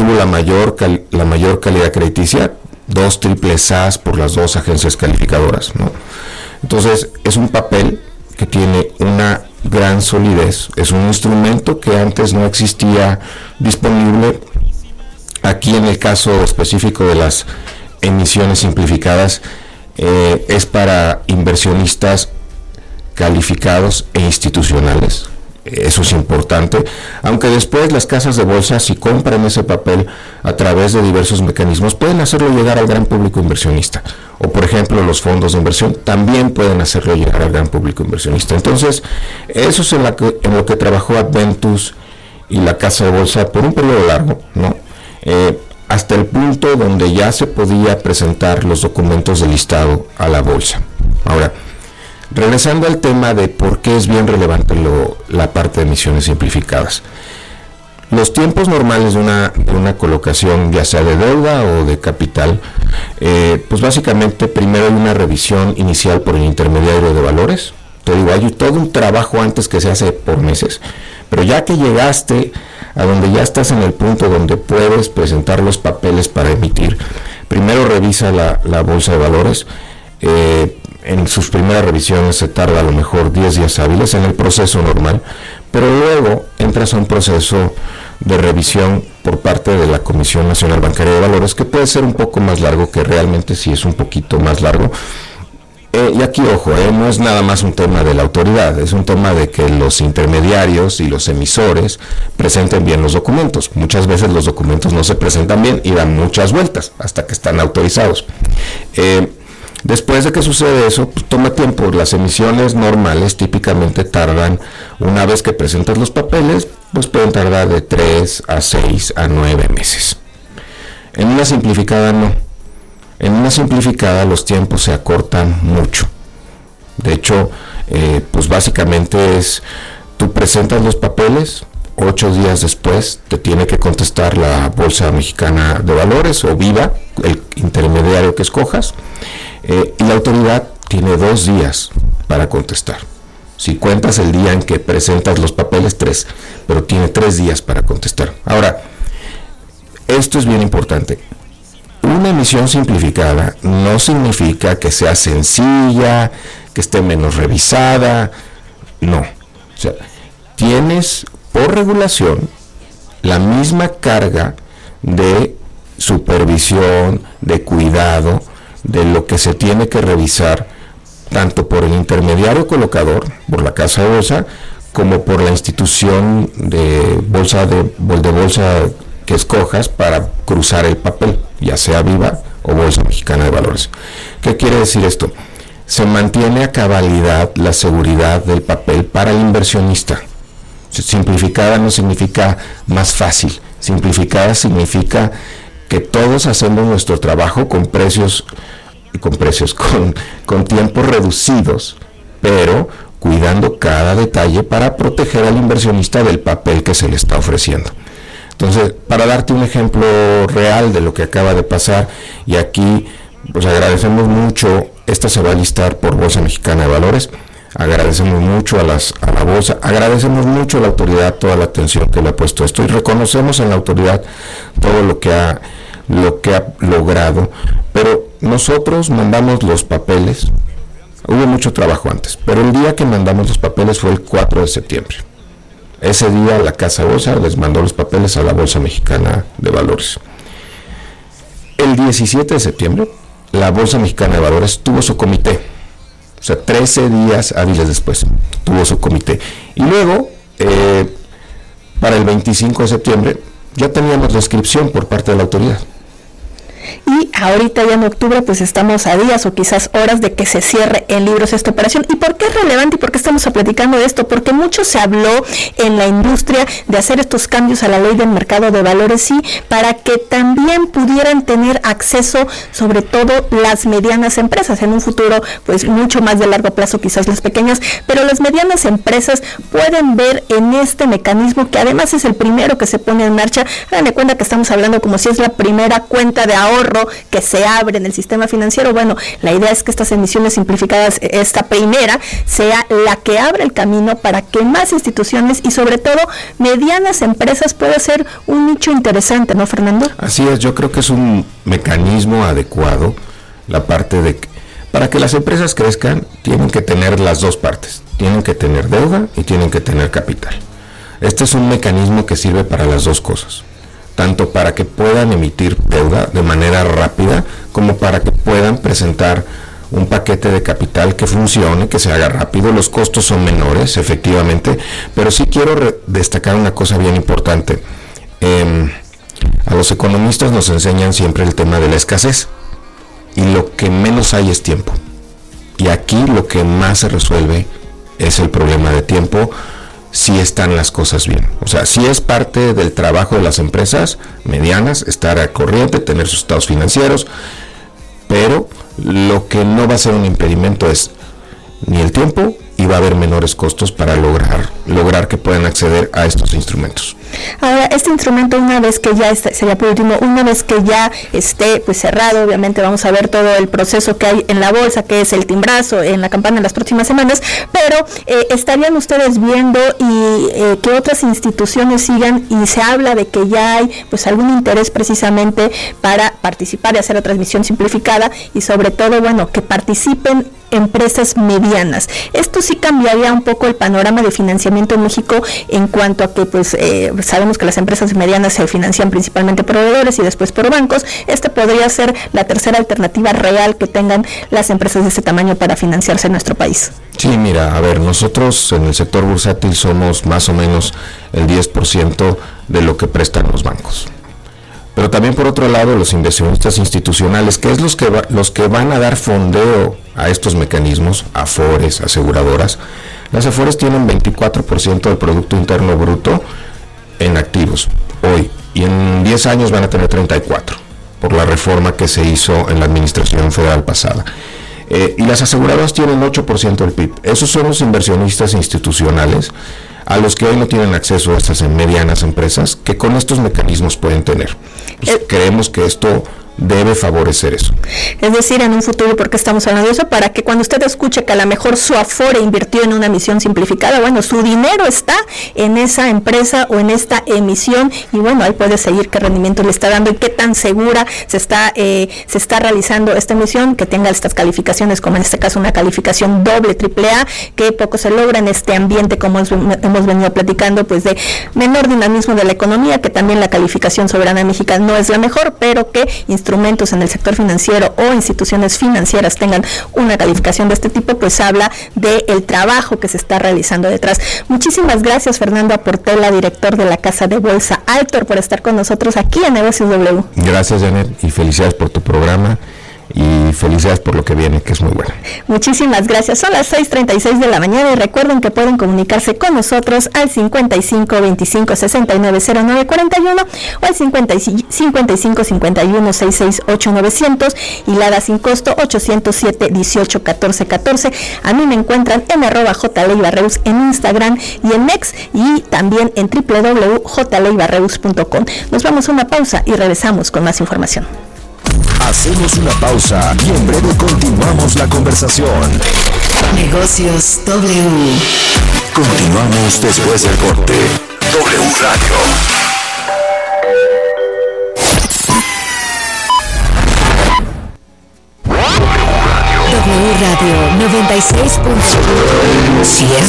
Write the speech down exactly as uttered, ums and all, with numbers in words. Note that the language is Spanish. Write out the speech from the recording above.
tuvo la mayor, cal, la mayor calidad crediticia, dos triples A's por las dos agencias calificadoras, ¿no? Entonces, es un papel que tiene una gran solidez, es un instrumento que antes no existía disponible. Aquí en el caso específico de las emisiones simplificadas, eh, es para inversionistas calificados e institucionales. Eso es importante, aunque después las casas de bolsa, si compran ese papel a través de diversos mecanismos, pueden hacerlo llegar al gran público inversionista, o por ejemplo los fondos de inversión también pueden hacerlo llegar al gran público inversionista. Entonces, eso es en, la que, en lo que trabajó Adventus y la casa de bolsa por un periodo largo, ¿no? Eh, hasta el punto donde ya se podía presentar los documentos de listado a la bolsa. Ahora, regresando al tema de por qué es bien relevante lo, la parte de emisiones simplificadas. Los tiempos normales de una, de una colocación, ya sea de deuda o de capital, eh, pues básicamente primero hay una revisión inicial por el intermediario de valores. Te digo, hay todo un trabajo antes que se hace por meses, pero ya que llegaste a donde ya estás en el punto donde puedes presentar los papeles para emitir, primero revisa la, la bolsa de valores. eh, En sus primeras revisiones se tarda a lo mejor diez días hábiles en el proceso normal, pero luego entras a un proceso de revisión por parte de la Comisión Nacional Bancaria de Valores, que puede ser un poco más largo, que realmente sí es un poquito más largo. Eh, y aquí, ojo, eh, no es nada más un tema de la autoridad, es un tema de que los intermediarios y los emisores presenten bien los documentos. Muchas veces los documentos no se presentan bien y dan muchas vueltas hasta que están autorizados. Eh, Después de que sucede eso, pues toma tiempo. Las emisiones normales típicamente tardan, una vez que presentas los papeles, pues pueden tardar de tres a seis a nueve meses. En una simplificada no. En una simplificada los tiempos se acortan mucho. De hecho, eh, pues básicamente es, tú presentas los papeles, ocho días después te tiene que contestar la Bolsa Mexicana de Valores o Viva, el intermediario que escojas. Eh, y la autoridad tiene dos días para contestar. Si cuentas el día en que presentas los papeles, tres, pero tiene tres días para contestar. Ahora, esto es bien importante. Una emisión simplificada no significa que sea sencilla, que esté menos revisada, no. O sea, tienes por regulación la misma carga de supervisión, de cuidado, de lo que se tiene que revisar tanto por el intermediario colocador, por la casa de bolsa, como por la institución de bolsa de, de bolsa que escojas para cruzar el papel, ya sea Viva o Bolsa Mexicana de Valores. ¿Qué quiere decir esto? Se mantiene a cabalidad la seguridad del papel para el inversionista. Simplificada no significa más fácil, simplificada significa que todos hacemos nuestro trabajo con precios, con precios, con, con tiempos reducidos, pero cuidando cada detalle para proteger al inversionista del papel que se le está ofreciendo. Entonces, para darte un ejemplo real de lo que acaba de pasar, y aquí pues agradecemos mucho, esta se va a listar por Bolsa Mexicana de Valores, agradecemos mucho a, las, a la bolsa, agradecemos mucho a la autoridad toda la atención que le ha puesto esto y reconocemos en la autoridad todo lo que ha, lo que ha logrado, pero nosotros mandamos los papeles, hubo mucho trabajo antes, pero el día que mandamos los papeles fue el cuatro de septiembre. Ese día la Casa de Bolsa les mandó los papeles a la Bolsa Mexicana de Valores. El diecisiete de septiembre la Bolsa Mexicana de Valores tuvo su comité. O sea, trece días hábiles después tuvo su comité. Y luego, eh, para el veinticinco de septiembre, ya teníamos la inscripción por parte de la autoridad. Y ahorita ya en octubre pues estamos a días o quizás horas de que se cierre en libros esta operación. ¿Y por qué es relevante y por qué estamos platicando de esto? Porque mucho se habló en la industria de hacer estos cambios a la ley del mercado de valores, sí, para que también pudieran tener acceso sobre todo las medianas empresas, en un futuro pues mucho más de largo plazo quizás las pequeñas, pero las medianas empresas pueden ver en este mecanismo que además es el primero que se pone en marcha. Hagan de cuenta que estamos hablando como si es la primera cuenta de ahorro ahorro que se abre en el sistema financiero. Bueno, la idea es que estas emisiones simplificadas, esta primera, sea la que abre el camino para que más instituciones y sobre todo medianas empresas pueda ser un nicho interesante, ¿no, Fernando? Así es, yo creo que es un mecanismo adecuado, la parte de que para que las empresas crezcan tienen que tener las dos partes, tienen que tener deuda y tienen que tener capital. Este es un mecanismo que sirve para las dos cosas, tanto para que puedan emitir deuda de manera rápida como para que puedan presentar un paquete de capital que funcione, que se haga rápido. Los costos son menores, efectivamente, pero sí quiero re- destacar una cosa bien importante. Eh, a los economistas nos enseñan siempre el tema de la escasez. Y lo que menos hay es tiempo. Y aquí lo que más se resuelve es el problema de tiempo, si están las cosas bien. O sea, si es parte del trabajo de las empresas medianas, estar al corriente, tener sus estados financieros, pero lo que no va a ser un impedimento es ni el tiempo, y va a haber menores costos para lograr lograr que puedan acceder a estos instrumentos. Ahora, este instrumento, una vez que ya esté, sería por último, una vez que ya esté pues cerrado, obviamente vamos a ver todo el proceso que hay en la bolsa, que es el timbrazo en la campaña en las próximas semanas, pero eh, estarían ustedes viendo y eh, que otras instituciones sigan, y se habla de que ya hay pues algún interés precisamente para participar y hacer la transmisión simplificada, y sobre todo, bueno, que participen empresas medianas. Esto sí cambiaría un poco el panorama de financiamiento en México, en cuanto a que pues eh, sabemos que las empresas medianas se financian principalmente por proveedores y después por bancos. Este podría ser la tercera alternativa real que tengan las empresas de este tamaño para financiarse en nuestro país. Sí, mira, a ver, nosotros en el sector bursátil somos más o menos el diez por ciento de lo que prestan los bancos. Pero también, por otro lado, los inversionistas institucionales, que es los que va, los que van a dar fondeo a estos mecanismos, afores, aseguradoras. Las afores tienen veinticuatro por ciento del Producto Interno Bruto en activos hoy, y en diez años van a tener treinta y cuatro por la reforma que se hizo en la administración federal pasada. Eh, y las aseguradoras tienen ocho por ciento del P I B. Esos son los inversionistas institucionales a los que hoy no tienen acceso a estas medianas empresas, que con estos mecanismos pueden tener. Pues eh, creemos que esto debe favorecer eso. Es decir, en un futuro, porque estamos hablando de eso, para que cuando usted escuche que a lo mejor su Afore invirtió en una emisión simplificada, bueno, su dinero está en esa empresa o en esta emisión, y bueno, ahí puede seguir qué rendimiento le está dando y qué tan segura se está eh, se está realizando esta emisión, que tenga estas calificaciones, como en este caso una calificación doble, triple A, que poco se logra en este ambiente, como hemos venido platicando, pues de menor dinamismo de la economía, que también la calificación soberana mexicana no es la mejor, pero que instrumentos en el sector financiero o instituciones financieras tengan una calificación de este tipo, pues habla del trabajo que se está realizando detrás. Muchísimas gracias, Fernando Aportela, director de la Casa de Bolsa Altor, por estar con nosotros aquí en Negocios W. Gracias, Janet, y felicidades por tu programa. Y felicidades por lo que viene, que es muy bueno. Muchísimas gracias. Son las seis treinta y seis de la mañana, y recuerden que pueden comunicarse con nosotros al cincuenta y cinco veinticinco sesenta y nueve cero nueve cuarenta y uno o al cincuenta y cinco cincuenta y uno sesenta y seis ocho novecientos, y la da sin costo ochocientos siete dieciocho catorce catorce. A mí me encuentran en arroba jleibarreus en Instagram y en X, y también en doble u doble u doble u punto j leibarreus punto com. Nos vamos a una pausa y regresamos con más información. Hacemos una pausa y en breve continuamos la conversación. Negocios W. Continuamos después del corte. W Radio. W Radio noventa y seis punto uno. Si es